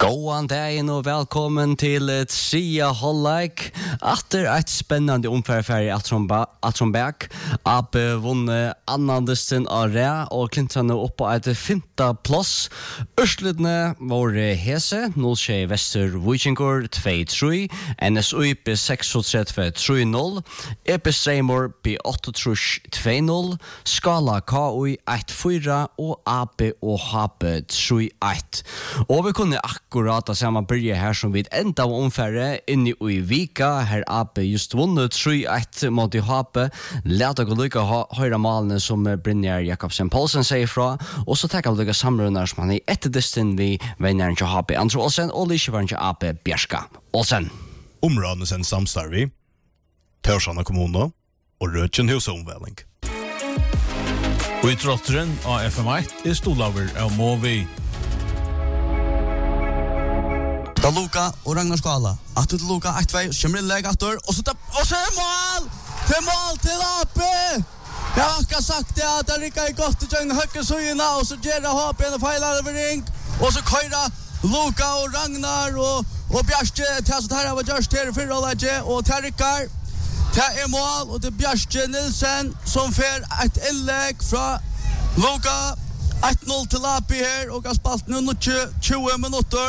Gåan dagen och välkommen till Tria Hållak. Efter ett spännande omfärfärg att som back. Ape vunne annandesten av Rä och Clinton upp på ett 5:e plats. Örslutne var Hese, 0-6 Väster Vikingur 2-3, NSU på 6-3 3-0, EP Seymour på 8-2-0, Skala KUI 1-4 och AP och HP 3-1. Och vi kunde akkurat att samma börja här som vid enda av omfärre inne i Vika. Här AP just vunnit 3-1 mot HP. Lät att lycka höra malen som Brynjar Jakobsen Paulsen säger fra. Och så tackar vi lycka samrunnar som han är etterdisten vid vännaren till HP Andrew Olsen och Lysjövaren till AP Bjerska Olsen. Områdene sen samstarvi, Torsjana kommuna och Rötjen hos omväling. Och i trotteren av FM1 stolaver av Movi. Da Luka och Ragnar Skala. Att till Luka 1-2 kommer in läge efter och så mål! Till mål till AP. Jag har sagt det att det rycker gott i jungen höger syna och så ger det HP en fejlöverring och så köra Luka och Ragnar och Bjärste till så här var just här för Rollaje och Tarikar. Det är mål och det Bjärste Nilsen som får ett inlägg från Luka 1-0 till AP här och har spalt nu 20 minuter.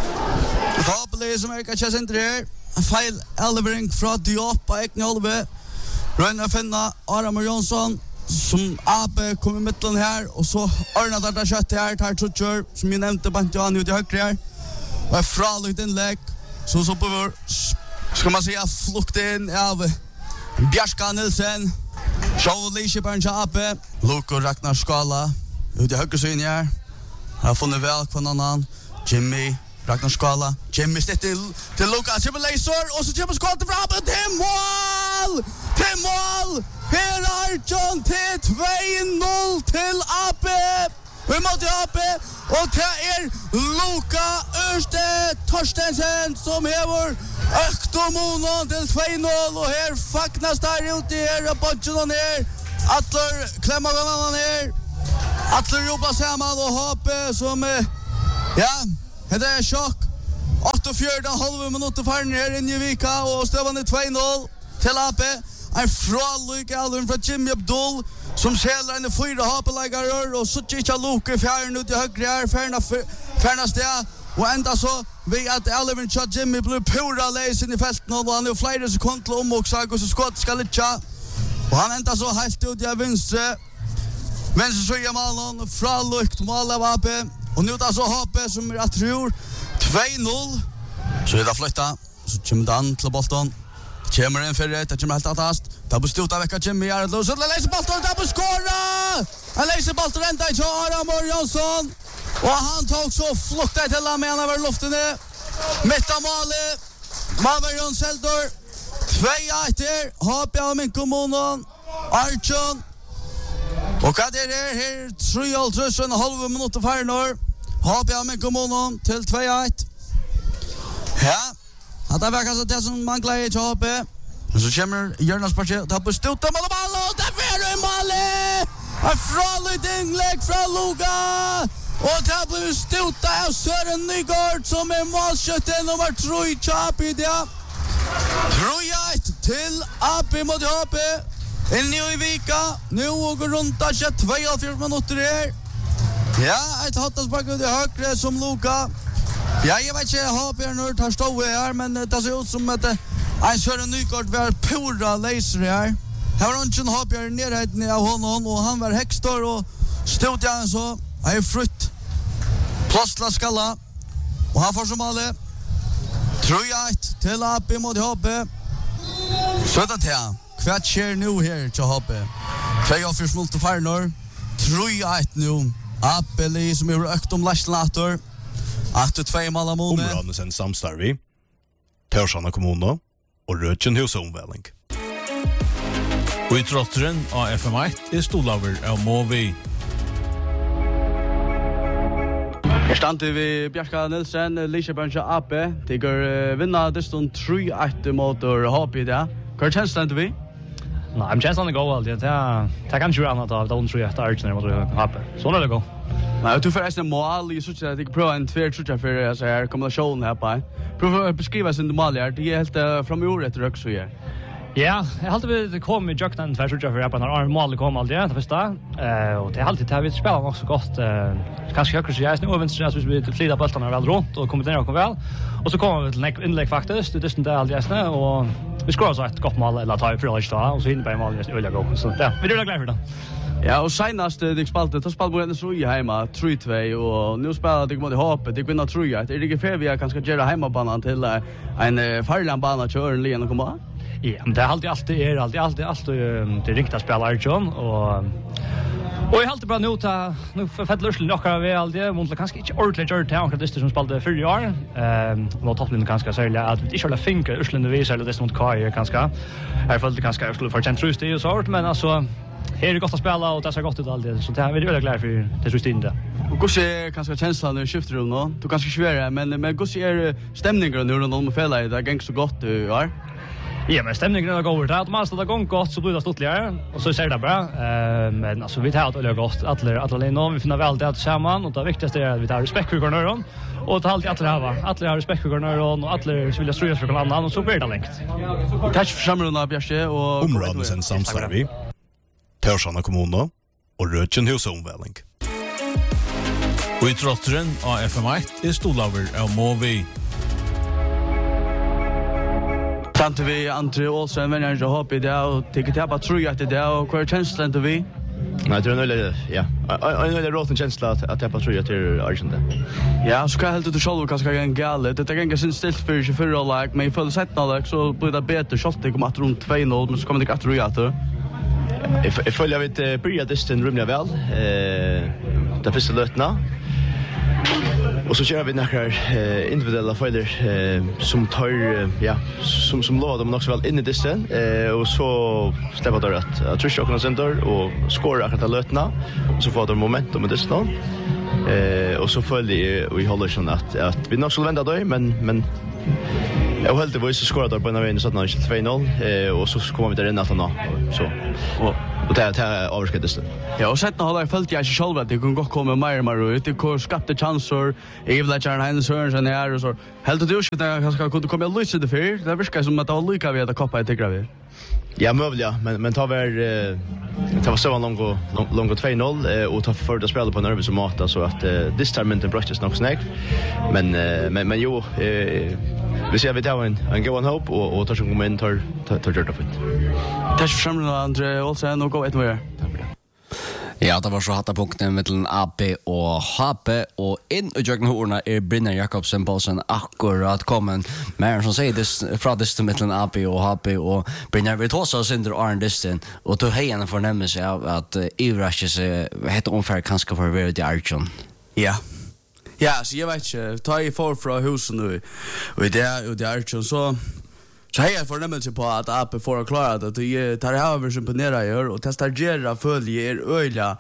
Fabele som är kanske centrer. Feil elvering från Diop på Eknholve. Rönna finna Aram Jonsson som AB kommer i mitten här och så Arna där kött här tar toucher som jag nämnde på Jan ut i höger här. Och fraligt inlägg så på vår ska man säga flukten av Bjärska Nilsen. Joel Lysjövaren till AB. Luka Ragnar Skala ut i höger syn här. Har funnit väl på någon annan. Jimmy Ragnar Skala. Jimmy stitt till Lukas. Jimmy Laser. Och så Jimmy skott fram till mål! Till mål! Här är John till 2-0 till AP. Vi måste AP. Och det är Luka Örste Torstensen som hever Öktomonon till 2-0. Och här facknas där ute här. Och bunchen och ner. Atler klämmer varandra ner. Atler jobbar samman och HP som ja. Det är chock. 8-4,5 minuter färden här inne i Vika och stövande 2-0 till AP. En frålyk alldeles från Jimmy Abdul som säljer en 4 HP-lägare och så tjocka Luka i fjärden ut i högre här. Färnas det. Och ända så vi att Alvin Chad Jimmy blir pura läsen i fälten och han är flera sekunder till omvågsag och så skott ska lycka. Och han ända så helt ut i vänster. Vänster så är malen frålykt mål av AP. Och nu då så HP som jag tror 2-0. Så är det flytta. Så kommer Dan till bollen. Kommer en för det kommer helt attast. Där bestod av vecka Jimmy är så läser bollen där på skora. Han läser bollen ända i Aram Jonsson. Och han tog så flukta till han med över luften. Mitt av målet. Malvern Seldor 2-1 HP av min kommunen. Archon. Och det är här 3,5 minuter för nu. HP av min kommunen till 2-1. Ja, att det verkar så det som manglar i HP. Och så kommer Jörnarspartiet. Det har bestått av mål och där är det mål! En fråligt inlägg från Luka. Och det har blivit stort av Søren Nygård som är målskytten nummer 3 i HP i det. 3-1 till AP mot HP. En ny Vika. Nu går runt att 2,5 minuter här. Ja, ett hattaspark ut i högre som Luka. Ja, jag vet inte, HP nu tar stå här, men det ser ut som att en Søren Nygård var pura laser här. Här var inte en HP i närheten av honom och han var högstor och stod igen så. Han är frutt. Plåstla skalla. Och han får som alla. 3-1 till AP mot HP. Så det här. Kvart sker nu här till HP. 2,5 minuter för nu. 3-1 nu. AP som är ökt om Laslator. 8-2 mål av måne. Områdene sen samstarvi, Torsjana kommuna och Rötjen hos omväling. Och i trotteren av FM1 stolaver av Movi. Här stannar vi Bjärska Nilsen, Lysjövaren till AP. De går vinna distan 3-1 mot HP i det. Hur känns det inte vi? Nej, men känslan är god alltid. Det kan inte göra annat av de 3-1 archerna mot HP. Så är det god. Nej, du får nästan mål i så att jag prövar en tvär tror jag för så här kombinationen här på. Pröva att beskriva sin mål här. Det är helt från året rök så här. Ja, jag hade vi kom i Jöknan tvär tror jag för när mål kom aldrig det första. Och det är alltid här vi spelar också gott. Kanske högre så jag nu vänster så vi flida bollarna väl runt och kombinerar kom väl. Och så kommer vi till inlägg faktiskt. Det är inte alltid snä och vi ska så ett gott mål eller ta för det då och så in på mål just öliga gå. Så ja, vi är glada för det. Ja, och senast det spaltet, då spalade vi så i hemma 3-2 och nu spelar det mot Hope. Det vinner tror jag. Det är det för vi kanske göra hemmabanan till en farlanbana kör en linje och komma. Ja, men det är alltid det riktiga spelare John och jag har alltid bra nu för Lursel knockar vi alltid mot kanske inte ordentligt gjort det akkurat det som spelade förra år. Var toppen kanske så att vi inte hålla finka Lursel det visar det mot Kai kanske. Jag följde kanske jag skulle få chans trust i så men alltså här är det gott att spela och det ser gott ut alltid så det här är väldigt glad för det just inte. Och hur ser kanske känslan när skiftar du nu? Du kanske svårare men hur ser stämningen nu runt om fälla det går så gott du är. Ja, men stämningen är god. Att man står gång gott så blir det ståtligare och så ser det bra. Men alltså vi tar det gott alla någon vi finner väl det samman och det viktigaste är att vi tar respekt för varandra och att alltid har respekt för varandra och alla vill ströja för varandra och så blir det längt. Tack för samrådet Bjärse och områden samstar vi. Torshavn kommun och Rötjen husomväling. Och i trottren av FM1 är stolaver av Movi. Tant vi Andre Olsen men jag hoppas det och tycker jag bara tror att det och hur känslan det vi. Nej, det är nog ja. En väldigt roten känsla att jag bara tror att det är Argentina. Ja, så kan helt du själv kanske en galet. Det är ganska stilt för 24 lag, men i full sätt lag så blir det bättre shot det kommer att runt 2-0 men så kommer det att tro att det. Jag följer vid börja distan rumliga väl. Det första lötna. Och så kör vi några individuella fighter som tar som lovar dem också väl in i distan och så stäpper det att trycka och center och skora akkurat lötna och så får de momentum med distan. Och så följer vi håller sån att vi nog skulle vända då men jag höll det var så skorade på en så att när 2-0 och så kommer vi där in att så och det är avskedet. Ja, och sen har jag följt jag själv att det kan gå komma mer ut. Det går skapta chanser. Evla Hennes Hörnsen här och så. Helt det att jag ska kunna komma lösa det för. Det verkar som att det var lika vi att koppa tycker vi. Ja, möjligt men tar väl det var så långt 2-0 och tar för att spela på nervös och mata så att distarmenten bröstes nog snägt. Men jo vi ser vi tar en go on hope och tar som kommer in tar gjort det fint. Tack för samrådet Andre Olsen och gå ett mer. Ja, det var så hatta punkten mellan AP och HP och in i jökna horna Brynjar Jakobsen på sen akkurat kommen. Men som säger det från distan mellan AP och HP och Brynjar vill ta sig under Arn distan och då hejan förnämmer sig av att Ivrashes heter ungefär kanske för vara i Archon. Ja. Ja, så jag vet inte, ta i för från huset nu och det är Archon så jag förnämmelse på att AP får klara det. Det tar över som på nere gör och testar gera följer öliga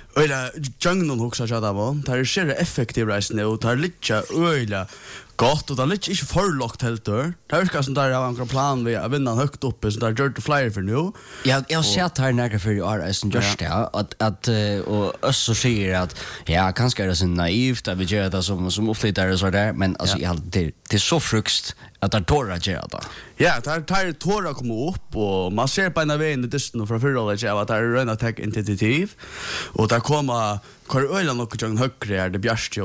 jungle också så där var. Det är så effektivt resten och tar lite öliga gott och det är lite inte för lågt helt där. Det är som där har en plan vi vinner högt uppe så där gör det flyer för nu. Ja, jag ser att här några för RS just det att och så säger att ja, kanske är det så naivt att vi gör det som uppflyttar och så där men alltså det är så frukst att det torra gör det. Ja, det torra kommer upp och man ser på en väg i distan från förra året att det är en attack intensiv och där kommer Öland och Jörgen Högre är det Bjärste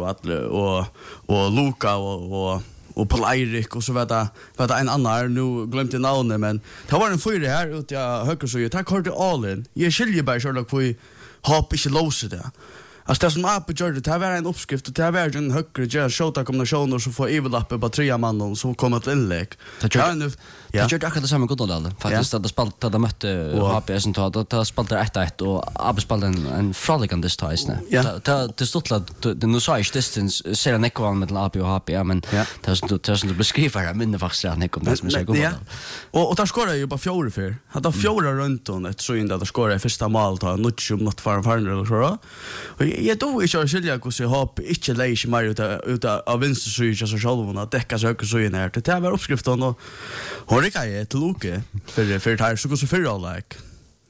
och Luka och Paul Eirik och så vet jag en annan nu glömde namnet men det var en fyra här ute jag högre så jag tack hörde Allen. Jag skiljer bara så att vi hopp inte låser det. Alltså det som Ape gör det här var en uppskrift och det här var en högre gör showta kombinationer så får Evelappe på 3 mannen som kommer till inlägg. Det gör det akkurat samma goddag faktiskt att det spaltade mötte HPS som det spaltar 1-1 och Ape spaltade en fraligande stajsne. Det stod att det nu sa jag distance ser en ekvan med Ape och HP men det är som du beskriver det minne faktiskt att Nico det som säger goddag. Och där skorar ju bara 4 för. Hade 4 runt och ett så in där skorar första mål ta något för eller så. Jag tror inte att skilja hur jag har inte läst mer ut av vänstersyden så själv att täcka så högt så in här. Det var uppskriften och hon rickar ett loke för det här så går så för alla.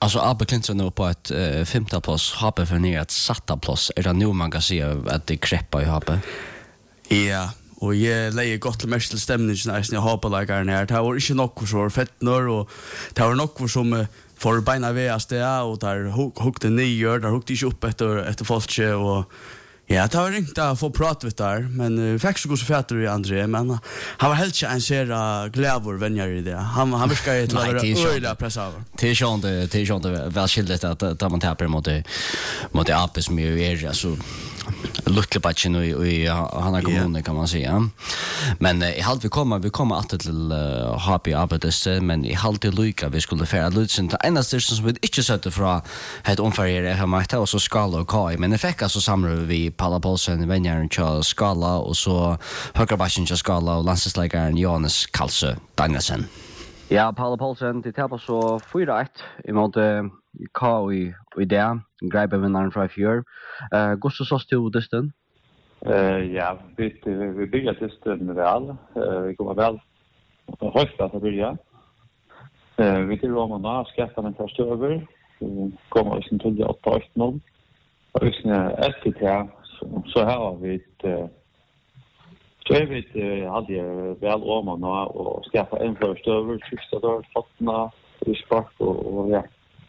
Alltså Abbe Klintsen nu på ett femte plats, Hape för ner ett satta plats. Är det nu man kan se att det kreppar i Hape? Ja, og jeg leier godt til mest til stemningen når jeg har på lageren her. Det var ikke noe som var fettner, og det var noe som får beina ved av stedet, og der hukte nye, der hukte ikke opp etter folket, og ja, det var ringt å få prate med der, men vi fikk så god så fætter i André, men han var helt ikke en ser glævor venner i det. Han virker til å være øyelig pressa av. Det är inte välskildigt att man tappar mot Ape som är alltså Luttlepatchen i Hanna kommun kan man säga. Men I halt vi kommer att till Happy Abetes, men I halt det lycka vi skulle färra lutsen till enda styrelsen som vi inte sökte från ett omfärgare här Marta och så Skala och Kai, men det fick alltså samråd vi Palla Paulsen, vänjaren till Skala och så högerbacken till Skala och landslagslägaren Johannes Kalsö Danielsen. Ja, Paula Paulsen, det tappar så 4-1 emot K i det. Greiber vinnaren fra i fjør. Gustav sås til dysten? Ja, vi bygger dysten väl. Vi kommer väl högt att börja. Vi till Roma nå, skrattar med först över. Vi kommer oss till 8-8-0. Och efter det så här har vi så jag vet hade jag väl Roma nå och skaffa en först över, sista där, fattna, spark och ja.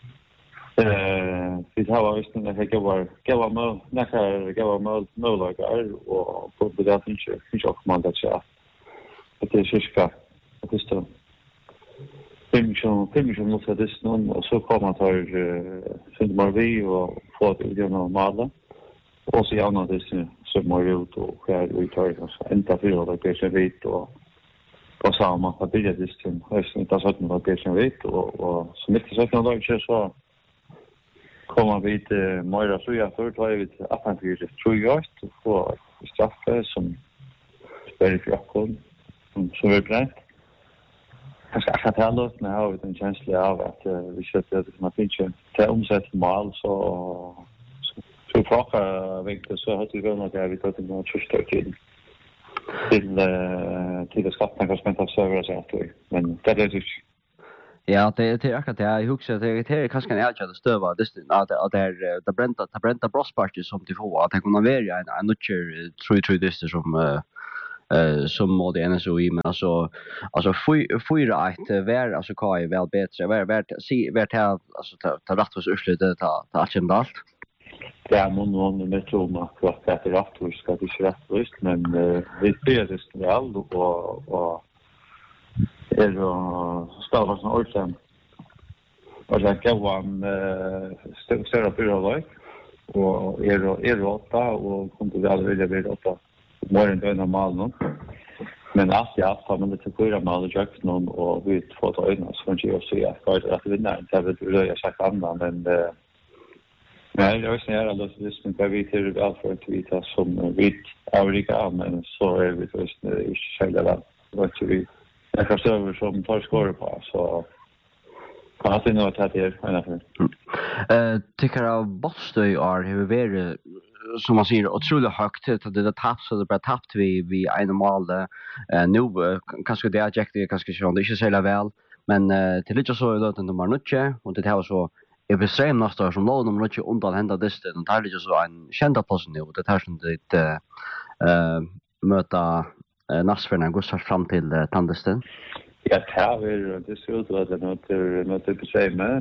Vi har visst när jag gav mål, och på det att inte också man det så. Det är sjuka. Det är så. Fem mot det snön och så kommer man tar Saint Marvi och får det normala. Och så gärna det så ut och skär vi tar oss ända för det blir så vitt och samma att det är det som är inte så att det blir så vitt och så mycket så kan jag så kommer vi till Moira Suya för vi till Atlantic 3 år och straffe som spelar för Jakob som är bra. Jag ska förtälla oss när vi den känsla av att vi ska det som att inte ta omsätt mål så fråga vägte så har det gått att vi tar till något första till det skatten kanske inte server så att men det är det. Ja, det är akkurat det. Jag husker det är kanske en ärligt stöva att det bränta brosparty som till få att det kunde vara en nutcher 3 dyster som mode NSOI men alltså 4-1 var alltså Kai väl bättre var det alltså ta rätt för urslutet ta allt. Det är någon med Toma kvart efter rätt ska det rätt visst men vi ber det väl och stava som orten. Och jag gav större fyra och åtta och kom till väl vilja bli åtta. Mer än det normala. Men att har man det kura mal Jackson och vi får ta in så kanske jag ser att vinna inte vill jag sagt annan men jag vill säga att det är det vi till väl för att vi tar som vi Afrika men så är vi just i själva vad vi jag kan server som tar skor på så kan det nog att det är tycker av Boston är hur är som man säger otroligt högt att det tapp så det bara tappt vi en normal nu kanske det är det kanske det inte så väl men till lite så låter det nummer 9 och det har så är bestämt nästa som låg nummer 9 undan hända distan och där är så en kända position nu det här som det möta Nasferna går fram till Tandsten. Ja, det ser ut att det något på sig men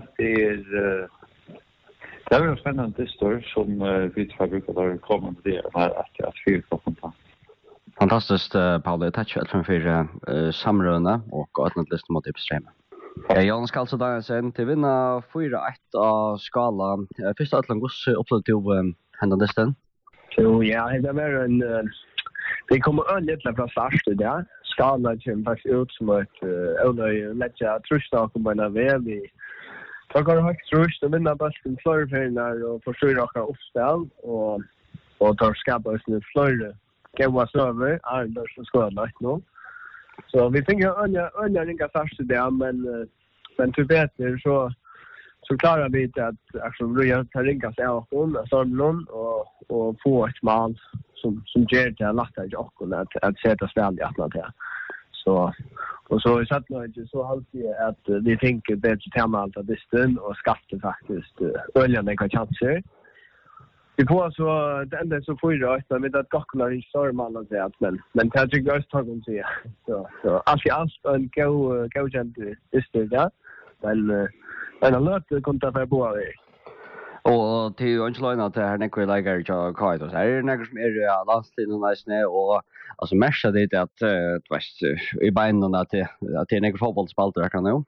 det är spännande story som vi brukar komma till det här att fyra på kontakt. Fantastiskt Paul, tack för samröna och att något listan mot Ipstream. Jonas Karlsson Danielsen till vinna 4-1 av Skala. Första Atlantis upplevde du händelsen? Så ja, det var en det kommer lite från start där. Skala kommer faktiskt ut som ett eller lägga trusna kommer när vi tar högt trust och vinna bollen förfärna och försöka åka uppställ och tar skapa oss nu flöde. Gåva server Anders och Skala nu. Så vi tänker ännu ringa fast där men till bättre så klarar vi inte att actually Röja tar ringa sig av någon och få ett mål som ger det lättare och att sätta spel i att det. Så Och så i Sattnöjde så alltid att vi tänker bättre temalt av disten och skatter faktiskt öljande kan chanser. Vi får så det enda så får ju rätt med att gockorna i storman och det men det tycker jag ska gå se. Så allt en go disten där. Men han låter konta för på det. Og til ønskjeløyene at det her nekker leger til Kaitos. Her er nekker som er landstiden og næsne, og altså mersa det at, du vet, i beinen at det er nekker fotballspalter her nå?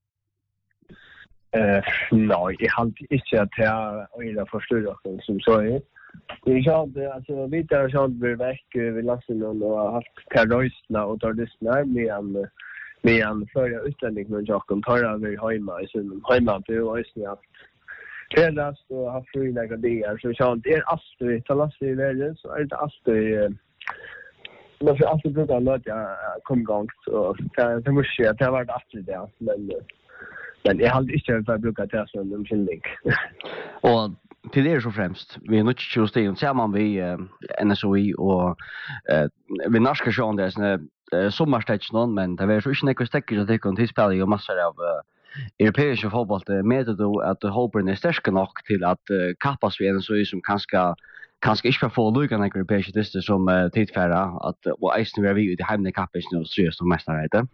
Nei, jeg har ikke at jeg er forstyrret som så er. Det er sånn, altså, vi tar sånn vi er vekk ved landstiden og har hatt terroristene og terroristene med førre utlending med Jakob tar over hjemme i sin hjemme til å øyne at Fredast och har frilägga det så sånt är alltid talas i världen så är det alltid man får alltid bruka låta kom gång och det måste jag det har varit alltid det men jag har inte för bruka det som en skillning. Och till det så främst vi är nog just det och samman vi NSOI och vi norska sjön där såna sommarstäcken men det var så inte något stäcker att det kan tillspela ju massor av europeiska fotboll med då att Holborn är stark nog till att kappas vi en så som kanske inte få lugan i europeiska dister som tidfärra att och Eisen vi ute i hemne kappis nu så som mästare.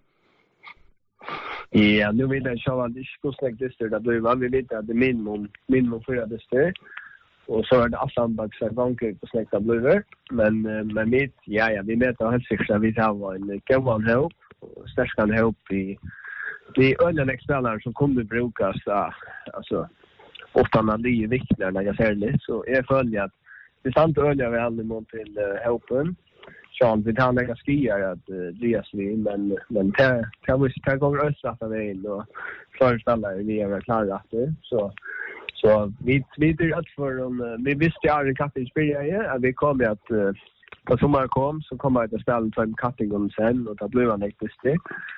Ja, nu vill jag köra det skoslägg dister där då vi vet att det minimum för dister och så är det Assanbach så gånger på släkta blöver men mitt ja vi mäter helt säkert vi har en god help stark help i det är öliga spelare som kommer brukas alltså ofta när det är viktigt när jag ser det så är följa att det är sant öliga vi aldrig mot till helpen så vi tar några skier att DSV men kan vi ska gå rösta att det in och förställa vi är klara det så vi det att för vi visste att katten spelar att vi kommer att på sommar så kommer det att spela en cutting om sen och att bli en ekvist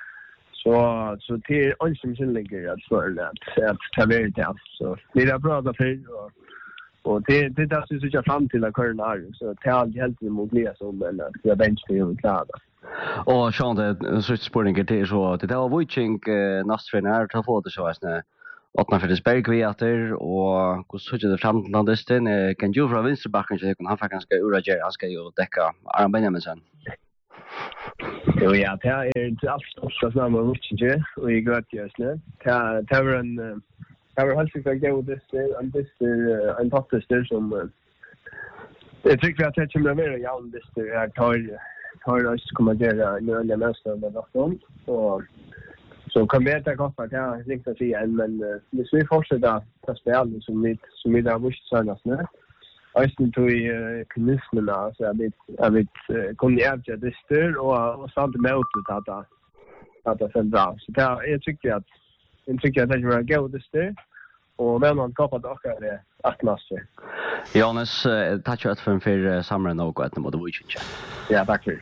så till önskan ligger att för att ta med det så det är bra att för och det där så jag fram till att köra så tar jag helt emot det som men jag bench för att klara. Och Sean det så sporting det så det var watching nästförnär ta få det så här åtna för det Bergveater och hur så det framlandisten kan ju från vänsterbacken så kan han faktiskt urager han ska ju täcka Aron Benjaminsen. Jo ja, det är inte alls så snabbt med Richard och i gott just nu. Det var helt säkert gå det en toppster som jag tycker att det kommer mer jämnt det här tar oss kommandera nu när nästa med dem och så kan vi ta gott att jag tänkte säga men det vi fortsätter att spela som vi där måste säga nu. Eisen tog i kommunismerna så jag vet kunde jag det styr och samt med att det sen bra så jag tycker att det var gå det styr och men man kapar det också det atmosfär. Jonas tack för sommaren och att mot weekend. Ja, tack för.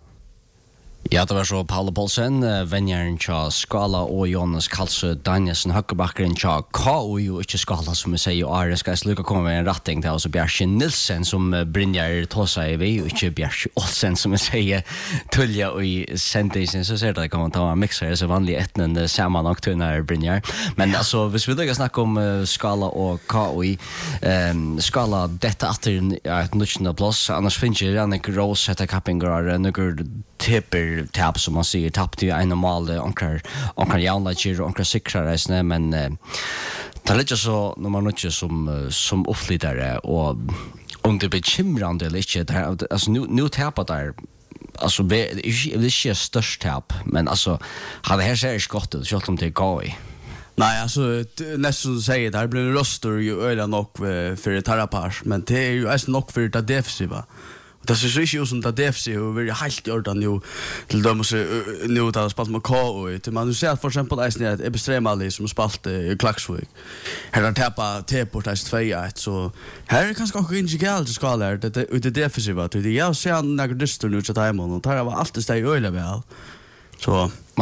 Ja, det var så Paul Paulsen, vennjeren tja Skala og Jonas Kalsø Danielsen, høkkebakkeren tja KU, og ikke Skala som vi sier, og jeg skal slukke komme med en retting til også Bjerke Nilsen som Brynjar tåsa i vi, og ikke Bjerke Olsen som vi sier Tulja og i sendisen, så ser det kan man ta en mixer, så vanlig etnen sammen nok til denne Brynjar. Men altså, hvis vi da kan snakke om Skala og KU, Skala, dette atter et nukkjende plass, annars finnes ikke Rannik Rose etter kappinger, noen tipper tap som man säger tappade ju en normal onkar jävla kir onkar sikra resne men det är lite så när man inte som offlidare och om det bekymrande eller inte alltså nu tappar där alltså det är inte störst tapp men alltså hade här ser det gott ut så om det går i. Nej, alltså nästan så säger det här blir en röster ju öliga nog för ett tarapars men det är ju alltså nog för det defensiva. Det ser ju ut som det defensiva och vi är helt ordan nu till de måste nu ta spalt med KO till man ser för exempel Eisen är Ebstremali som spalt i Klaxvik. Här har tappat T-port 2-1 så här är kanske också inte galt skala det defensiva till det jag ser några dyster nu så där man och tar var allt det steg öle väl. Så man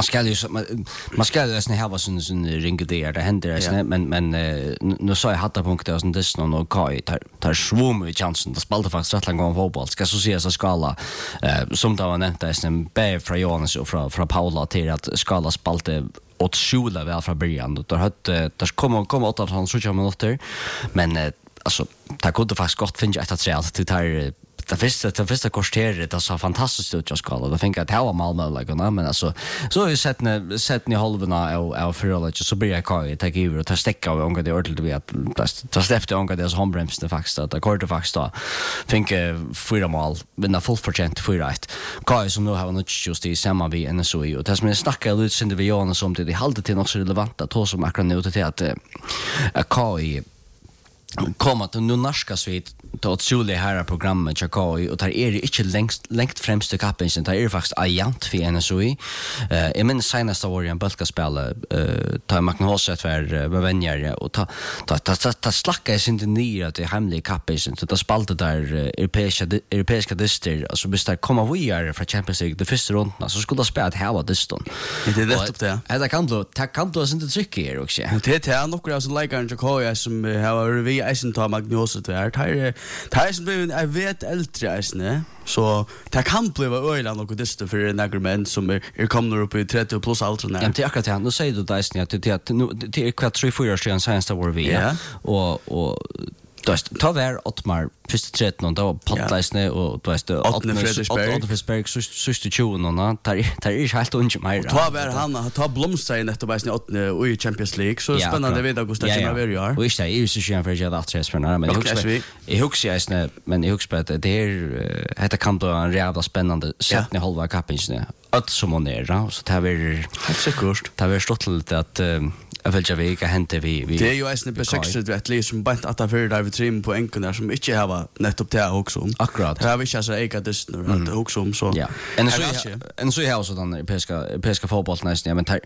ska ju nästan ha sån ringa det händer det men nu så jag hade punkter och sånt där och Kai tar svåm i chansen det spelade faktiskt rätt långt fotboll ska så se så skala som det var nämnt där sen bä från Jonas och från Paula till att skala spalte åt skjula väl från början då hade där kom åt att han så jag minuter men alltså det kunde faktiskt gott finna ett att säga att det tar det första kvarteret det så fantastiskt ut jag skala då tänker jag att det var Malmö men alltså så är ju sett ni halvorna av förhållandet så blir jag Kai ta över och ta stäcka och ånga det ordentligt vi att ta släppte ånga det så handbrems det faktiskt att kortet faktiskt då tänker fyra mål vinna fullt förtjänt för rätt Kai som nu har något just i samma vi än så och det som jag snackar ut sen det vi gör som det håller till något så relevant att som akkurat nu till att Kai komma till nu narskas vi till Chile här programmet Chakoi och där är det inte längt främst i kappen sen där är faktiskt agent för NSOI i min senaste år i en bulkaspel tar Magnus för vänner och ta slacka sin ner till hemlig kappen så det spalta där europeiska dister alltså bestämmer komma vi är från Champions League det första rundan så skulle det spela här var diston det är rätt upp det det kan då inte trycka er också det är några som likar Chakoi som har vi isen ta Magnus där här som blir jag vet äldre isne så det kan bli öland och det för en argument som kommer upp i 30 plus alltså när. Ja, det är akkurat det. Nu säger du där isne att det är kvart 3-4 år sedan senast var vi och ta var Ottmar första 13 då Patlaisne och då är Ottmar Fredriksberg sista 20 nåna där är helt ungefär mer. Ta var han ta blomstra in efter Basne Ottne och i Champions League så spännande vid Augusta som är gör. Och är det ju så skönt för jag att träffa när men jag husar isne men jag husar att det är heter kan då en jävla spännande sättning halva kappinne. Att som hon är så det är helt säkert. Det har stått lite att jag vill ju vika hente vi det är ju isne på 6 rätt liksom bant att ta för där vi trim på enken där som inte har nettopp det också om. Akkurat. Det har vi inte så eka det nu att också om så. Ja. En så här så den europeiska fotbollen nästan men tar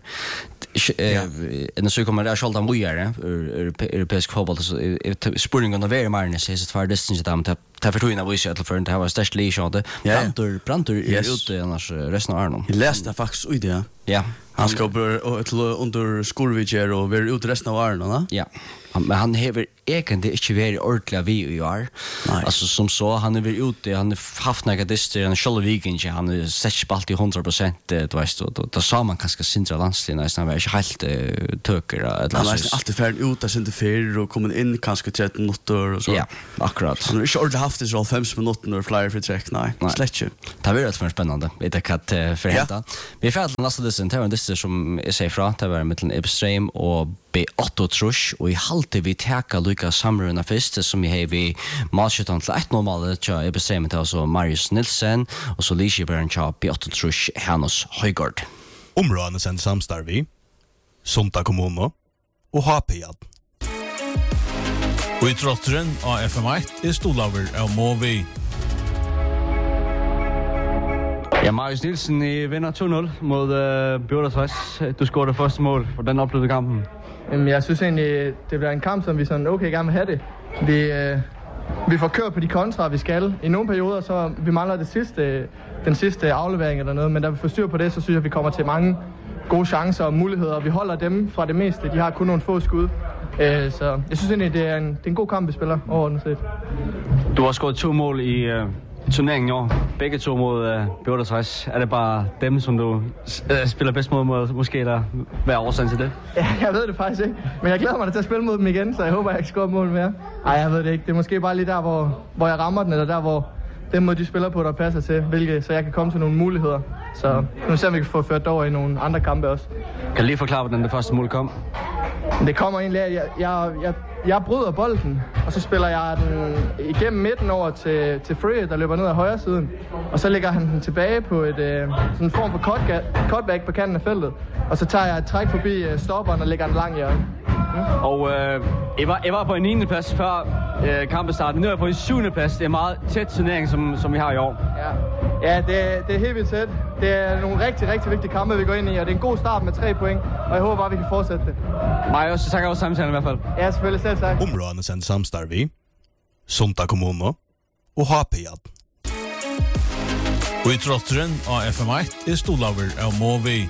en så kommer det skall de göra europeisk fotboll så spurningen av very minus is it far distance där men ta förtuna vi ser till för det var störst lite Brantor ute annars resten av Arnon. Jag läste faktiskt ut det. Ja. Han ska under skolvidger och vara ut resten av Arnon, ja. Men han hever egentlig ikke vært ordentlig vi i år. Altså som så, han er vært ute, han har haft några dister, han er selv vikingen, han har sett spalt i 100%, du vet, og da sa man kanskje sindra landslinn, han var ikke helt tøker. Han har alltid ferdig ut, han sindra fyrir, og kommet inn kanskje 30 minutter, og så. Ja, akkurat. Han har ikke ordentlig haft det så 5 minutter når flyer for trekk, nei, slett ikke. Det har vært for spennende, vet jeg hva for henta. Vi er ferdig til neste dister, det var en dister som jeg sier fra, det var mittelen Ebstrheim og B8 trusch og I halte vi teka lukka samruna fyrst som vi hei vi matskjøttan til 1-0-målet tja Ebstrheim til altså Marius Nilsen og så Liskjøberen tja B8 trusch Hannes Høygård. Områdene sender samstarv i Sunta kommune og HP-jad. Og I trotteren av FM1 stolaver av Movi. Ja, Marius Nielsen I vinder 2-0 mod Bjørdertræs. Du scorede det første mål. Hvordan oplevede du kampen? Jeg synes egentlig, det bliver en kamp, som vi sådan okay gerne vil have det. Vi får kørt på de kontra, vi skal. I nogle perioder, så vi mangler den sidste aflevering eller noget, men da vi får styr på det, så synes jeg, vi kommer til mange gode chancer og muligheder. Vi holder dem fra det meste. De har kun nogle få skud. Så jeg synes egentlig, det er en god kamp, vi spiller overordnet set. Du har scoret 2 mål I turneringen I år. Begge 2 mod Bjørdertræs. Er det bare dem, som du spiller bedst mod måske, eller hvad er årsagen til det? Ja, jeg ved det faktisk ikke. Men jeg glæder mig til at spille mod dem igen, så jeg håber, jeg ikke scorer mål mere. Nej, jeg ved det ikke. Det er måske bare lige der, hvor jeg rammer den, eller der, hvor den måde, de spiller på, der passer til, så jeg kan komme til nogle muligheder. Så nu ser vi kan få ført over I nogle andre kampe også. Kan du lige forklare, hvordan det første mål kom? Det kommer egentlig af, jeg bryder bolden, og så spiller jeg den igennem midten over til Free, der løber ned ad højre siden. Og så lægger han den tilbage på sådan en form for cutback på kanten af feltet. Og så tager jeg et træk forbi stopperen og lægger den langt i hjørnet. Og jeg var på en 9. plads før kampen startede. Nu er jeg på en 7. plads. Det er en meget tæt turnering, som vi har I år. Ja, det er helt vildt tæt. Det er nogle rigtig, rigtig vigtige kampe, vi går ind I, og det er en god start med 3 point, og jeg håber bare, vi kan fortsætte det. Mig også, takker også samtalen i hvert fald. Ja, selvfølgelig selv tak. Områdene sender samstarv i Sunta kommune og HP-jad. Og I trotteren av FM1 stolaver av Movi.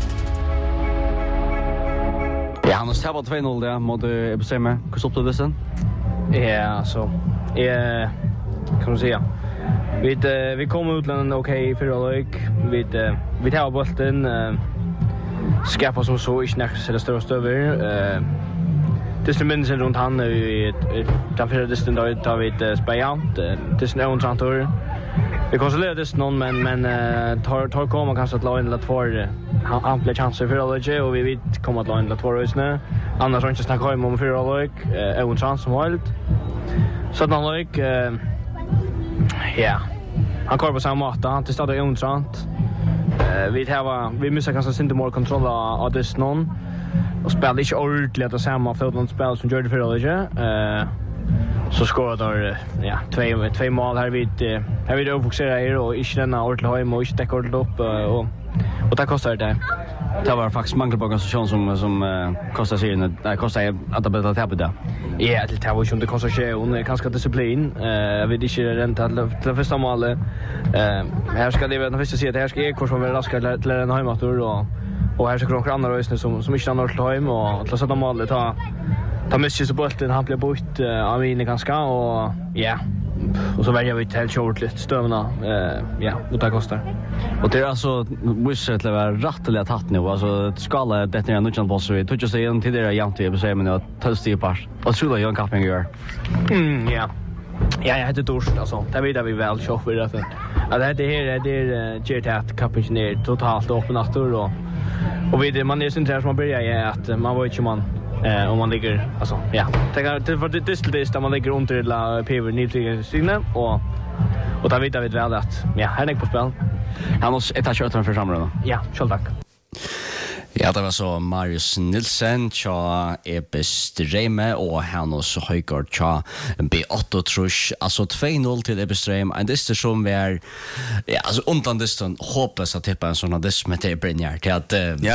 Ja, han har stävat 2-0 där mot Ebseme. Hur stoppade det sen? Ja, så kan man säga. Vi kommer ut en okej för lag. Vi tar bollen skapar som så inte nästa eller större över. Det är minst runt han i därför det stund då tar vi spejant. Det är snön trantor. Vi konsoliderar det någon men tar kommer kanske att la in lite för ampla chanser för lag och vi vet kommer att la in lite för oss nu. Annars har inte snacka om för lag en chans som helt. Så att lag ja. Han kör på samma måte, han testade ontrant. Vi missar kanske inte mer kontroll av det någon. Och spelar inte ordentligt att samma fotbollsspel som gör det för alla. Så skorade ja två mål här vid fokusera och inte denna ordentligt hem och inte täcka ordentligt upp och det kostar det. Det var faktiskt mangel på organisation som kostar sig det kostar att det blir att det. Ja, det var ju inte koncentration, kanske disciplin. Jag vet inte rent att det första målet. Här ska det väl först se att här ska Ekors vara raskare till en hemmatur och här ska några andra röster som inte har till hem och till sätta målet ta mycket så bollen han blir bort av in ganska och ja. Och så väljer vi ett helt short lite stövna ja, och det kostar. Och det är alltså wisset att vara rättligt tatt nu alltså skala detta är nog på så vi tog just det till det jämnt vi säger men att testa på och så då Jan Kapping gör. Ja. Ja, jag hade torst alltså. Det vet vi väl så för det. Att det här är Gertat Kapping ner totalt öppen natur och vid man är centrerar som man börjar att man vet ju man om man ligger alltså ja det för det där man ligger under la PV 90 sinne och där vet vi väl att ja här är på spel. Han måste ett touch utan för samråd. Ja, själv tack. Ja, det var så Marius Nilsen tja Ebestreme och han och så Højgaard tja B8 trusch alltså 2-0 till Ebestreme en dyster som är ja alltså undan dystern hopplöst att tippa en sån här dyst med Brynjar till att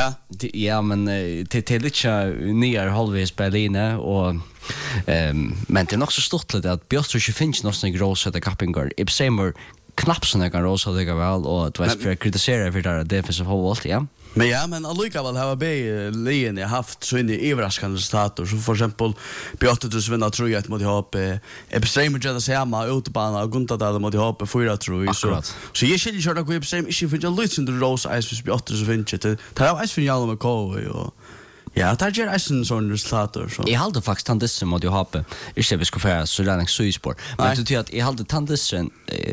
ja men till lite nyare halvvis Berlin och men det är nog så stort lite att Björstrusch finns någon grås att Kappingar Ebestreme knappt såna kan rosa det väl och det var för kritisera för det defensive hold ja. Men allikevel har vi Lien haft så in i överraskande resultat så för exempel B8 vinner tror jag mot HP Ebestreme gör det samma utbana och Guntadal mot HP 4 tror jag så jag skulle köra gå Ebestreme inte för jag lyssnar till Rosa Ice för B8 så vinner det tar jag för Jan McCoy och ja, det är en sån resultat så. Jag hade faktiskt tandissen mot HP. Inte vi ska få så där en syspår. Men det tycker att jag hade tandissen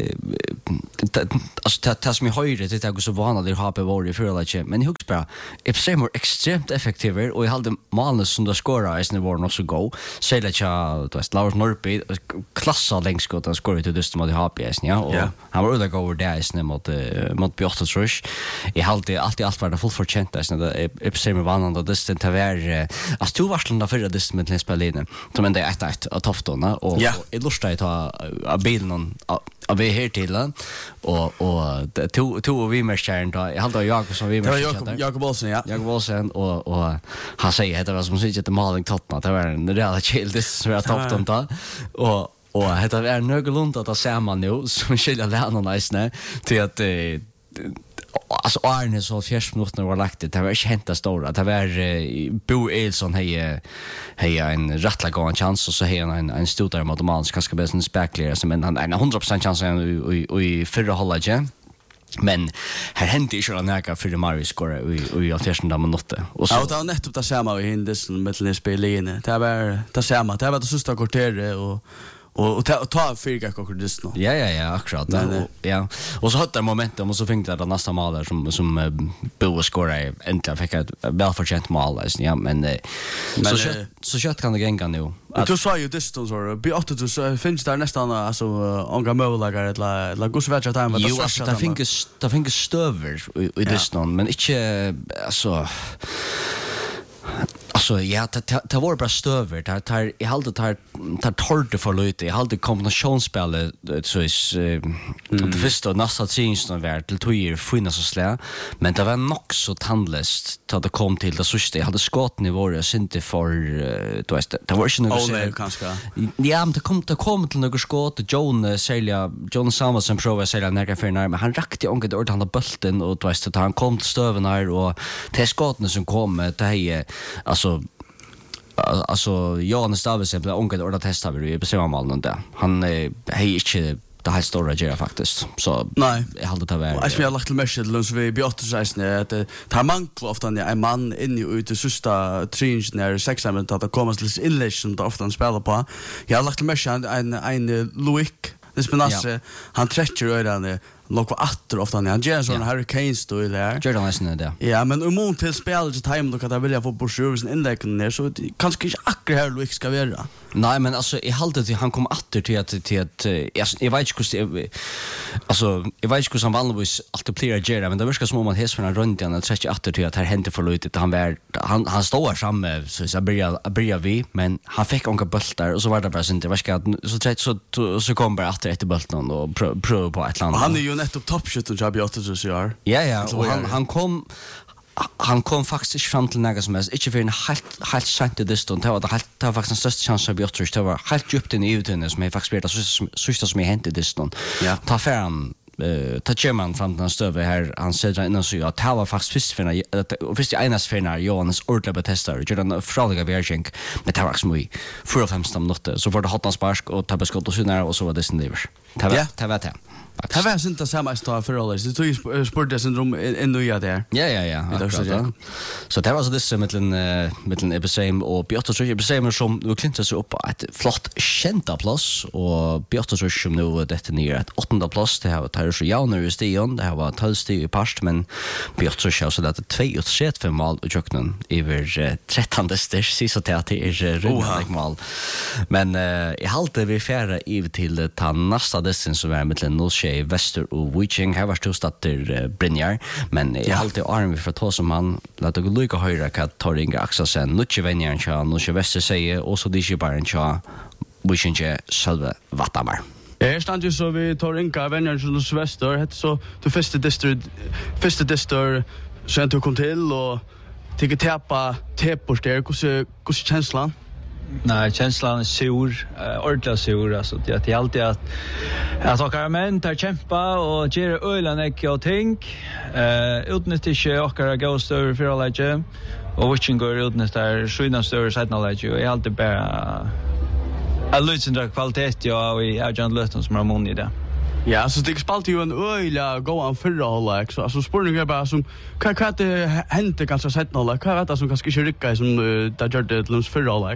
alltså det som jag höjde det är så vanligt HP var i förra men hur bara Ebestreme extremt effektivt och jag hade Malnes som där skora i snö var nog så go. Så det jag då Lars Norby klassa längskott han skorade till just mot HP ja och han var över över där i snö mot B8 Trush. Jag hade alltid var det fullt förtjänt där snö Ebestreme vann och det var alltså två varslanda förra dismet till Berlin som ända ett av Toftorna och i lustar ta bilen av vi här till och två vi mästaren då jag hade Jakob som vi mästare Jakob Olsen och han säger att det var som så inte Malin Totna det var en rejäl chill så jag Tofton då och det är någorlunda att se man nu som skilja lärarna nice till att alltså Arne så 4 minuter var lagt det var inte hämta stora det var Bo Elson hej en rättla gång chans och så hej en stutare mot man ska bäst specklera som en 100% chans i förra halvlek men här hände ju så näka för Marius score i alternationen där man nåtte och så det var nettopp det samma i hindelsen med den spellinjen det var det samma det var det sista kvarteret och ta fyrka kokordist nu. Ja, akkurat. Ja. Och så hade momentum och så fick det nästa mål där som Bo skorade äntligen fick ett välförtjänt mål ja men så kött kan det gänga nu. Du sa ju distance or B8 så finns där nästan alltså onga möjligheter att la gosvätcha time men det finns stöver i distance men inte alltså Alltså ja, det var bara stöver. Jag hade tar torrt för lite. Jag hade kombinationsspelet så det första nästa tjänsten var till tojer finna så slä, men det var nog så tandlöst att det kom till det sista. Jag hade skotten i våra inte för du vet det var inte något så kanske. Ja, men det kom till några skott. John Samuelson provade sälja nära för när men han rakte onget ord han hade bulten och du vet att han kom till stöven här och till skotten som kom det är alltså Johannes Stavesen blev onget ord att testa vi på Sevamallen där. Han är inte det här stora gera faktiskt. Så nej, jag hade det var. Jag har lagt till mest till så vi beåtersägsne att det har manklar ofta en man inne ut i sista tringe när sexament att det kommer till inlation där ofta spelar på. Jag har lagt till mest en Luik. Det spelar han träcker öarna något åter ofta när han gör såna Hurricanes då där. Gör det nästan det. Ja, men om till spelet till time då kan det vilja få på servicen inläggen där så kanske inte akkurat här Luik ska vara. Nej, men alltså I halde till han kom åter till att jag vet inte hur alltså jag vet inte hur han vanligtvis alltid plejer göra, men det verkar som om man häst för en runda när 38 till att här hände för lite han står framme så börjar vi, men han fick onka bultar och så var det bara inte verkar så kom bara åter efter bulten och prova på ett land. Han är ju nettopp toppskytt och jobb åter så gör. Ja, och han kom faktiskt fram till något som helst. Inte för en helt sent i distan. Det var faktiskt den största chansen vi åter. Det var helt djupt in i utvunnet som jag faktiskt spelat. Sista som jag hänt i distan. Ja. Ta färran. Ta German fram till den stöve här. Han säger innan så att det var faktiskt först i enas förna Johannes ordentliga testar. Gör den fraliga version. Men det var också mycket. 4-5 minuter. Så var det hotna spark och tabba skott och så nära och så var det sin lever. Det var det. Det var inte samma stad för alla. Det tog ju sportsyndrom ännu där. Ja. Så det var så det mellan Ebesheim och Björtosrøy. Ebesheim som nu klintar sig upp på ett flott kända plats och Björtosrøy som nu detta ner ett 8:e plats. Det har tagit så jauner i stigen. Det har varit 12 stig i past, men Björtosrøy så det 2-3 mål i jöknen över 13:e stig. Så det är rundigt mål. Men I halte vi färra i till ta nästa destin som är mellan Nordsjö, Väster och Viking. Här var storstatter Brynjar, men jag har alltid arm för att ta som han låt det lycka höra att ta Inga Axelsen Nuche Venjan cha Nuche Väster säger och så det är bara en cha Viking själva Vattamar. Stand ju så vi tar Inga Venjan från Väster heter så det första distrikt sen du kom till och tycker tepporster hur känslan. Nej, känslan är sur, ordentligt sur, alltså det är alltid att åka män tar kämpa och göra ölen ägg och ting, utnyttjar inte åka gåstor för alla läge och Viking går utnyttjar skyna större sätten alla läge och är alltid bara att lyssna kvalitet och i Arjan Lötten som har mån i det. Ja, så det spalt ju en öliga gåan förra hållet. Så alltså spårningen är bara som kan det hända ganska sätten hållet. Kan vet som kanske inte rycka som där gör det till förra hållet.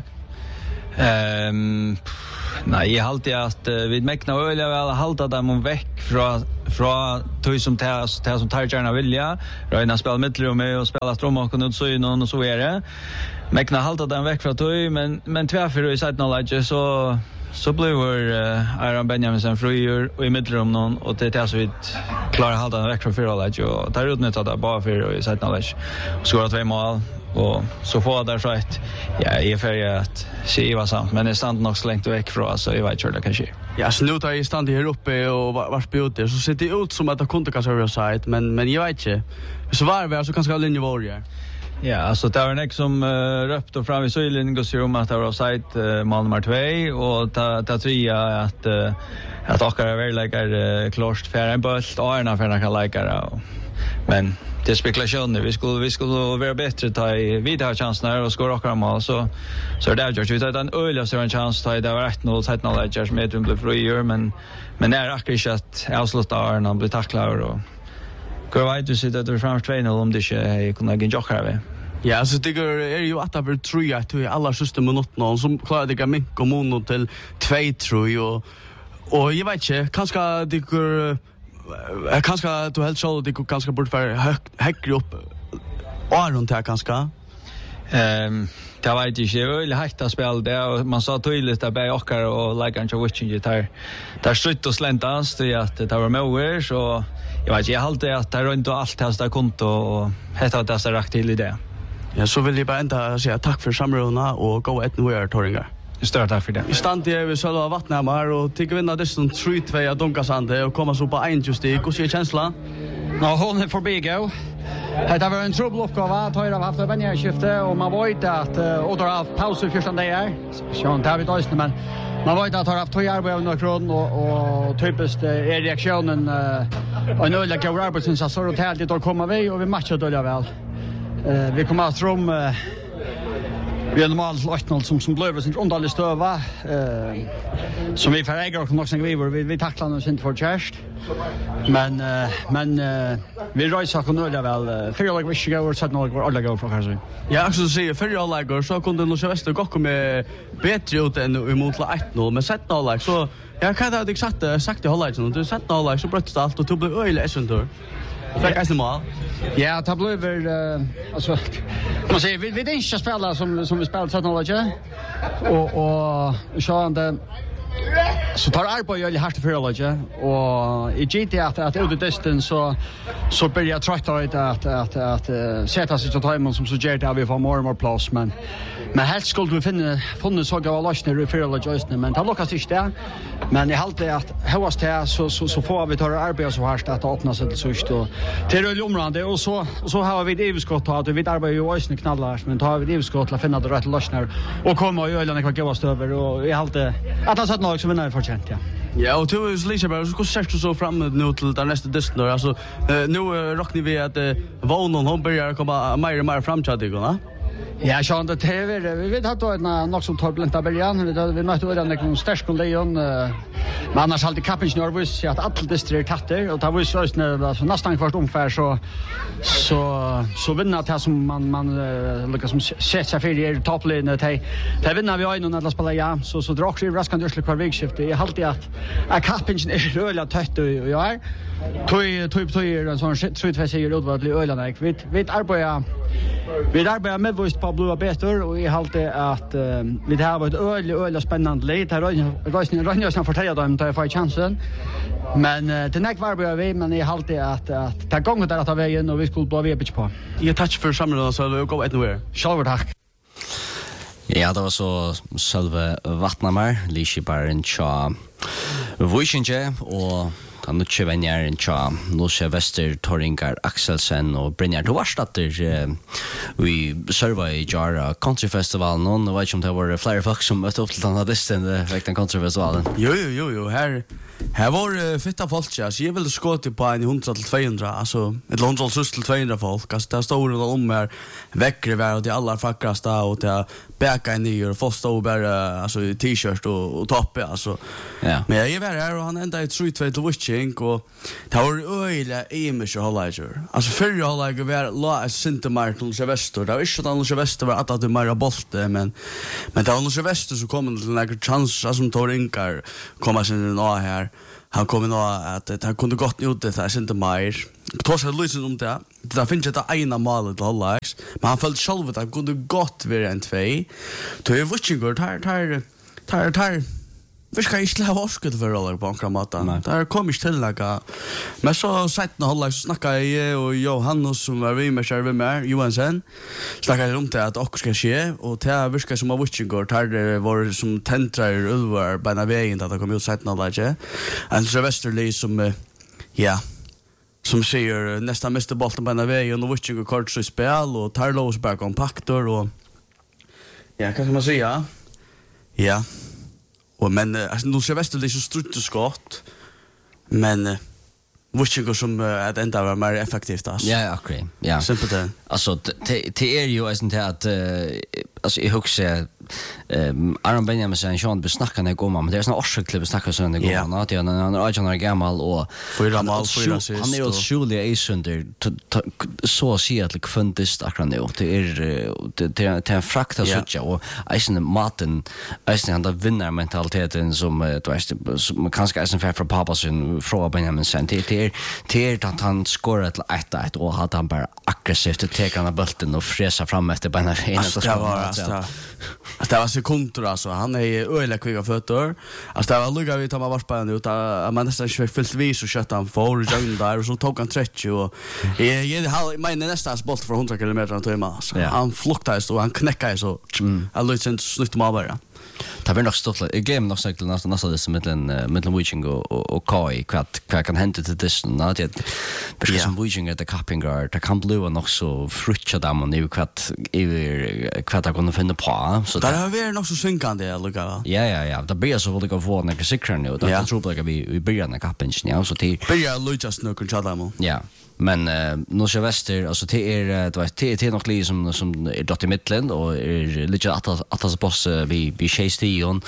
Nej, jag alltid att vi mäkna öliga väl hålla dem väck från tog som tar som tar gärna vilja. Röna spela mittrum och spela strömmakon och så någon och så är det. Mäkna hålla dem väck från tog men tvärför i sätten hållet så blev Aaron Benjaminsen fröjer och i mittrum någon och det är så vi klarar att hålla den väck från fyra hållet och tar utnyttjat det bara för i sätten hållet. Skåra 2 mål. Och så får där så att jag är färdig att se vad sant, men det är stand nog så långt väck från så jag vet inte det kan ske. Ja, så nu tar jag stand här uppe och vart på ute så ser det ut som att det kunde kanske vara side, men jag vet inte. Så var det så kanske alla linjer var ju. Ja, alltså det var en som röpte fram i Söjlen och så att det var side mål nummer 2 och ta 3 att åka väl klart för en boll och en för kan lägga men det är spekulationer. Vi skulle vara bättre ta i vidare chanser och skåra åkra mål så är det avgjort. Vi tar en öliga större chans ta i det var 1-0 17 lägger som Edvin blev fröjer men det är akkurat att avsluta när han blir tacklad och går vet du sitter där framför 2-0 om det inte kunna gå jocka här. Ja, så det är ju att det tror jag till alla sista minuterna som klarar det med kommunen till 2 tror jag och jag vet inte kanske det går kanske du helt så det går ganska bort för högre upp och runt här kanske det var inte så eller högt spel där och man sa tydligt att bä åkar och lägga en Viking gitarr där strutt och släntas det att det var mer så jag vet jag hållde att det runt och allt hästa konto och heter att det är rakt till i det. Ja, så vill jag bara ända säga tack för samrådena och gå ett nu Torringar. Stort tack för det. I stand är vi själva vattnamar och tycker vinna dessutom 3-2 av Dunkasande och komma så på en just det. Hur ser känslan? Ja, hon är förbi gå. Det var en trubbel uppgåva, tar har haft ett vänjerskifte och man vet att åter av paus i första dagen. Sean David Östen men man vet att har haft 2 arbete under kron och typiskt är reaktionen en öliga går arbetsinsats så det helt att komma vi och vi matchar då väl. Vi kommer att rum vi är normalt 8-0 som blöver sin underlig stöva som vi föräger och också vi tacklar oss inte för tjärst men vi röjsa och nöjda väl 4 lag visst går och 17 lag var alla går för kanske. Ja, också säger 4 lag så kunde Norge Väster gå med bättre ut än emot 1-0 men 17 lag så jag kan inte sagt i halvlek så du 17 lag så bröt allt och tog blev öle essentur. Fick jag mal. Ja, det blev alltså man säger vi det inte spela som vi spelar 17 lag och så han så tar arbete ju hårt för alla och i GT att ut distance så börjar jag trötta att sätta sig till timern som suggererar att vi får mer och mer plats men helst skulle vi finna så gå lösningar i för alla joystick men det lockas inte där men jag håller att höras till så får vi ta arbete så hårt att öppna sig till sist och till det område och så har vi det överskott att vi arbetar ju joystick knallar men tar vi det överskott att finna det rätt lösningar och komma i ölen och gå över och jag håller att han satt lag som vinner förtjänt ja. Ja, och du Lisa bara så ser du så fram nu till den nästa distans då alltså nu räknar vi att Vånon hon börjar komma mer och mer framtid va? Ja, så det TV vi vet att det nog så turbulenta början vi mötte den starka lejon men annars alltid kappen nervös att alla distrikt tatter och det var ju så nästan kvart ungefär så vinner det som man lyckas som sätta för i topplinjen det vinner vi ju någon alla spela ja så drar också raskande kvar vägskifte jag alltid att kappen är rölla tätt och jag är tog en sån tror jag säger det var det öarna vi arbetar med voice på blåa bättre och i alltid att vi har varit öliga spännande lite här Röjsningen som fortäljer dem tar jag chansen men det näck var vi men i alltid att ta gången där att ta vägen och vi skulle bara vi på. Jag touch för samman så vi går anywhere. Själva tack. Ja, det var så själva Vattnamar, Lichibaren Cha Vuishinje och han nu vänjer en cha Norge Väster Torringar Axelsen och Brynjar Dvarstatter vi serva i Jara Country Festival någon vet inte om det var flera folk som mötte upp till den här distan väckte Country Festivalen. Jo här var fitta folk ja så jag ville skåta på en 100 till 200 alltså ett 100 till 200 folk alltså det står om här väckre var och de allra fackraste och det bäcka in i och första och bara alltså i t-shirt och topp alltså ja men jag var här och han ända i 3-2 till Witching och det var öliga image hållager alltså förra hållager var la Sinte Martin så väster det var inte så att väster var att det mer bolte men det var nog väster så kommer det några chanser som Torringar komma sen nå här han kommer nå att han kunde gått ut det här Sinte mer Tors hade lyssnat om det. Det finns ett ena mål till Hållax. Men han följde själv att det kunde gått vid en 2. Då är Witchinger tar. Vi ska inte ha orskat för Hållax på en måte. Där kom inte till något. Men så satt när Hållax snackade jag och Johannes som var vi med Johansson. Snackade om det att också ska ske. Och det är virka som av Witchinger. Där var som tentrar ulvar på en vägen att det kom ut satt när Hållax. En så Västerli som som säger nästan miste bollen på en väg och nu vet jag kort så spel och tar lås bara kompaktor och ja, kan man säga? Ja. Och men alltså nu ser väster det så strutt och skott. Men vet jag som att ända var mer effektivt alltså. Ja, okej. Ja. Simpelt det. Alltså det är ju inte att alltså I huxar Aron Benjamin sen Sean besnackar när går man men det är såna orsakliga snackar så när går man att han är gammal och han är ju Julia Asunder så att se att fundist akkurat nu det är en frakta så och isen maten isen han där vinner mentaliteten som du vet som kanske isen för pappa sin fråga Benjamin sen det är att han skorar till 1-1 och att han bara aggressivt tar han bulten och fräsa fram efter på en Alltså det var sekunder alltså. Han är öliga kvicka fötter. Alltså det var lugga vi tar man varsparen ut att man nästan inte fyllt vis och kött han för och där och så tog han 30 och jag menar nästan bolt för 100 kilometer till alltså. Han fluktade och han knäckade så. Alltså sen snutt mal bara. Det var nog stort. Jag glömmer nog säkert nästan det som mellan Viking och Kai vad kan hända till det när det precis som Viking att Kappingar det kan bli nog så frutcha dem och nu vad jag kunde finna på så där har vi nog så synkande lugga. Ja det blir så väldigt få några säkert nu då jag tror att vi börjar när Kappingen så till börjar Lucas nu kan chatta dem. Ja. Men Norge Väster alltså det är nog lite som är dott i mitten och är lite att boss vi chase Dion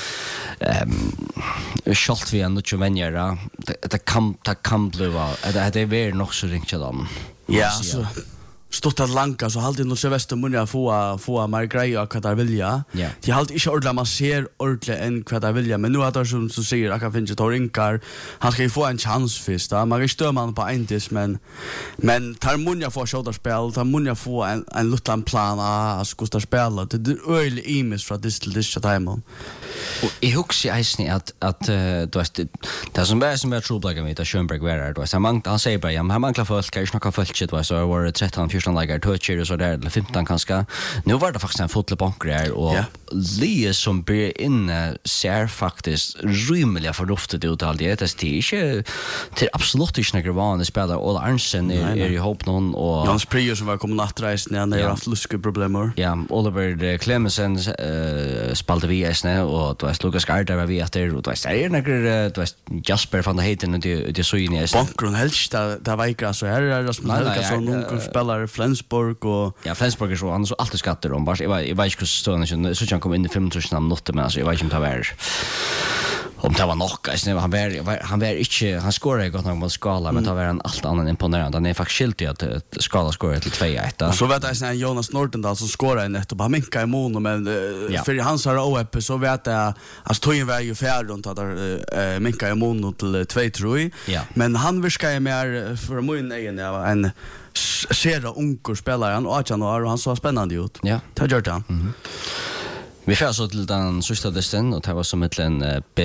schalt vi ändå vänjera det kan bli det är väl nog så ringt dem. Ja så stort att lanka så halt Norge Väster munja få mer grejer vad där vilja. De halt inte ordla man ser ordla än vad där vilja men nu att som så säger att kan finna tar rinkar han ska ju få en chans först då man stör man på entis men tar munja få skådespel tar munja få en liten plan att skosta spela det öl imis för det till det time och I huxi eisni att du vet det som är trubbelaga med att Schönberg var då så han säger bara han manglar folk kanske snacka folk shit var så var 13-14 lagar toucher så där eller 15 kanske nu var det faktiskt en fotbollsbanker och Lee som blir inne ser faktiskt rymliga förnuftet ut all det är inte till absolut inte några vanliga spelare och Arnsen är i hopp någon och Jans Prior som var kommit nattreisen när han har haft luskproblem. Ja, Oliver Clemensen spalade vi isne och då är Lucas Gardner var vi efter och då är några då är Jasper van der Heiden och det så in i isne. Bankron helst där var inte så här är Rasmus Helgason någon spelar Flensburg och ja Flensburg är så han så alltid skatter om bara jag vet inte hur stående så kan komma in i 5000 namn något men alltså jag vet inte om det var om det var nog han var inte han skorade gott nog mot Skala men det var en allt annan imponerande han är faktiskt skilt att Skala skorade till 2-1 så vet jag sen Jonas Nordendal som skorade en ett och bara minka i mån men för hans har OP så vet jag att tog var ju färd runt att minka i mån till 2-3 men han viskar ju mer för min egen en sera ungur spelaren och han så spännande ut. Ja, det gör det. Vi får så till den sista distan och det var som en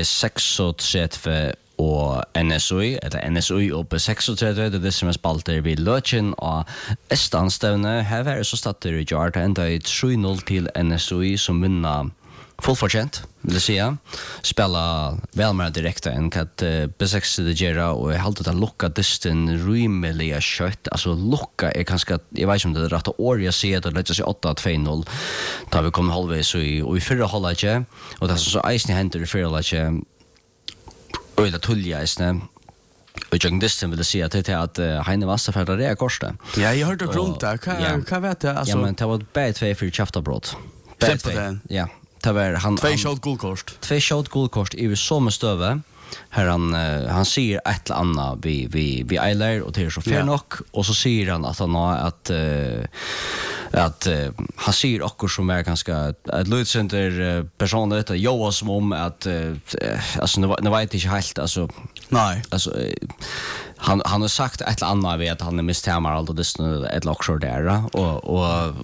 B6 och NSOI eller NSOI och B6 det som är spalter vid Löchen och Estanstövne här var så startar i Jarta ända i 3-0 till NSOI som vinner fullförtjänt vill säga spela väl mer direkt än att B6 det gera och jag håller att lucka distan rymliga kött alltså lucka är kanske jag vet inte om det är rätt år jag ser det lägger sig 8-2-0 då vi kommer halvvägs och i förra halvlek och det är så isen händer i förra halvlek och det tulja isne och jag distan vill säga att Heine Vassafärd det är korsta. Ja, jag hörde runt där. Kan vet jag alltså. Ja, men det var bad 2 för Chaftabrott. Ja. Det var han 2 shot guldkort. 2 shot guldkort i så med stöve. Här han ser ett eller annat vi Eiler och det är så fair nog och så säger han att han har att han ser också som är ganska ett lutcenter personer det jag som om att alltså nu vet inte helt alltså nej alltså han har sagt ett eller annat vet att han är misstämmer allt och det är ett lockshore där och